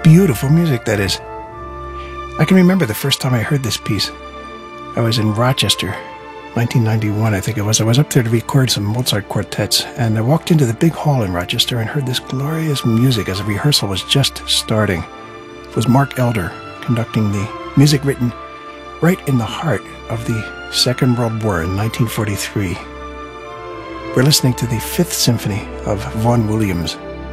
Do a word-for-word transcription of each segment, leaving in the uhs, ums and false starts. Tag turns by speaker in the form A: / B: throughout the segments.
A: Beautiful music, that is. I can remember the first time I heard this piece. I was in Rochester, nineteen ninety-one, I think it was. I was up there to record some Mozart quartets, and I walked into the big hall in Rochester and heard this glorious music as a rehearsal was just starting. It was Mark Elder conducting the music written right in the heart of the Second World War in nineteen forty-three. We're listening to the Fifth Symphony of Vaughan Williams.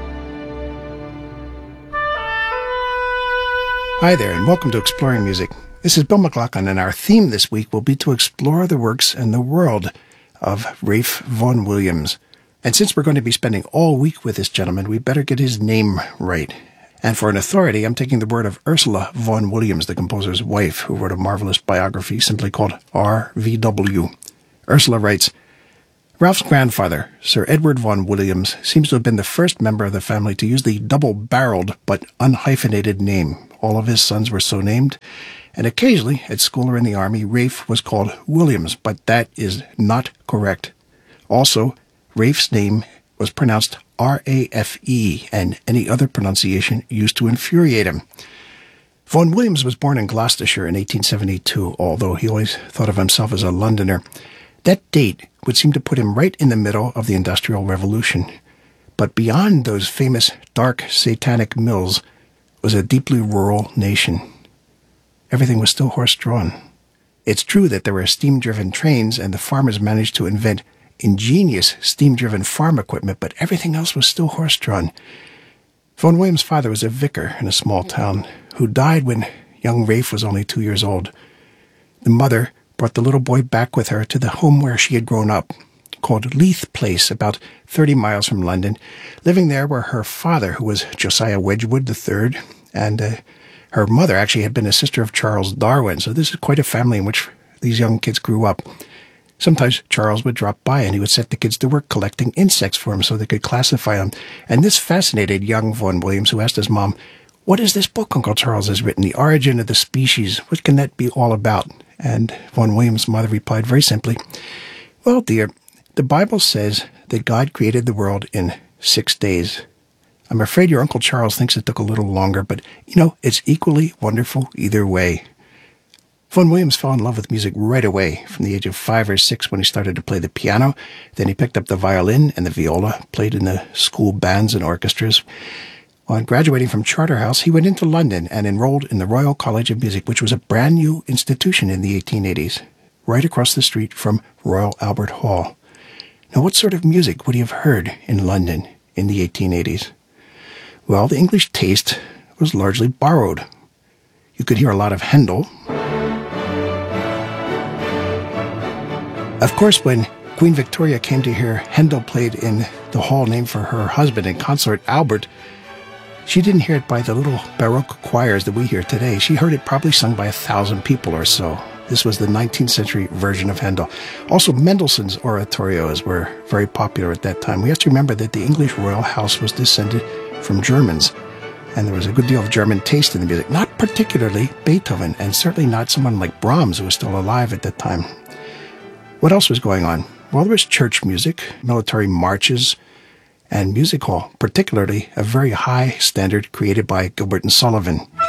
A: Hi there, and welcome to Exploring Music. This is Bill McLaughlin, and our theme this week will be to explore the works and the world of Ralph Vaughan Williams. And since we're going to be spending all week with this gentleman, we better get his name right. And for an authority, I'm taking the word of Ursula Vaughan Williams, the composer's wife, who wrote a marvelous biography simply called R V W. Ursula writes, Ralph's grandfather, Sir Edward Vaughan Williams, seems to have been the first member of the family to use the double-barreled but unhyphenated name. All of his sons were so named, and occasionally, at school or in the army, Ralph was called Williams, but that is not correct. Also, Ralph's name was pronounced R A F E, and any other pronunciation used to infuriate him. Vaughan Williams was born in Gloucestershire in eighteen seventy-two, although he always thought of himself as a Londoner. That date would seem to put him right in the middle of the Industrial Revolution. But beyond those famous dark satanic mills was a deeply rural nation. Everything was still horse-drawn. It's true that there were steam-driven trains, and the farmers managed to invent ingenious steam-driven farm equipment, but everything else was still horse-drawn. Vaughan Williams' father was a vicar in a small town who died when young Ralph was only two years old. The mother brought the little boy back with her to the home where she had grown up, called Leith Place, about thirty miles from London. Living there were her father, who was Josiah Wedgwood the third, and uh, her mother actually had been a sister of Charles Darwin, so this is quite a family in which these young kids grew up. Sometimes Charles would drop by and he would set the kids to work collecting insects for him so they could classify them. And this fascinated young Vaughan Williams, who asked his mom, "What is this book Uncle Charles has written, The Origin of the Species? What can that be all about?" And Vaughan Williams' mother replied very simply, "Well, dear, the Bible says that God created the world in six days. I'm afraid your Uncle Charles thinks it took a little longer, but, you know, it's equally wonderful either way." Vaughan Williams fell in love with music right away, from the age of five or six when he started to play the piano. Then he picked up the violin and the viola, played in the school bands and orchestras. On graduating from Charterhouse, he went into London and enrolled in the Royal College of Music, which was a brand new institution in the eighteen eighties, right across the street from Royal Albert Hall. Now, what sort of music would he have heard in London in the eighteen eighties? Well, the English taste was largely borrowed. You could hear a lot of Handel. Of course, when Queen Victoria came to hear Handel played in the hall named for her husband and consort Albert, she didn't hear it by the little Baroque choirs that we hear today. She heard it probably sung by a thousand people or so. This was the nineteenth century version of Handel. Also, Mendelssohn's oratorios were very popular at that time. We have to remember that the English royal house was descended from Germans, and there was a good deal of German taste in the music. Not particularly Beethoven, and certainly not someone like Brahms, who was still alive at that time. What else was going on? Well, there was church music, military marches, and music hall, particularly a very high standard created by Gilbert and Sullivan.